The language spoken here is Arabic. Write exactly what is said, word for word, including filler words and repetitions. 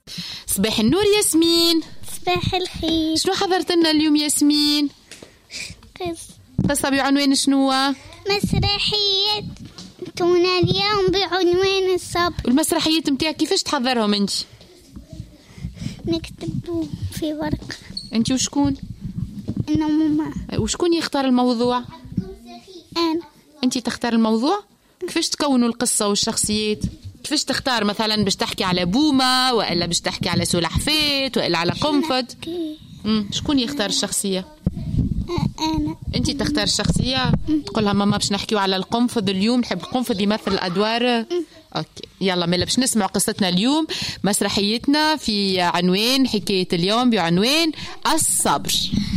صباح النور ياسمين. صباح الخير. شنو حضرت لنا اليوم ياسمين؟ قصة. قصة بعنوان شنو؟ مسرحية تونا اليوم بعنوان الصبر. والمسرحيات متاعك كيفاش تحضرهم انت؟ نكتبوا في ورقة. انت وشكون؟ انا وماما. وشكون يختار الموضوع؟ انا. انت تختار الموضوع؟ كيفاش تكونوا القصة والشخصيات؟ كيفاش تختار مثلا باش تحكي على بومة ولا باش تحكي على سلحفاة ولا على قنفذ؟ امم شكون يختار الشخصية؟ انا. انت تختار الشخصية؟ تقولها ماما باش نحكيو على القنفذ اليوم، نحب القنفذ يمثل الادوار. اوكي يلا مالا باش نسمع قصتنا اليوم. مسرحيتنا في عنوان حكاية اليوم بعنوان الصبر.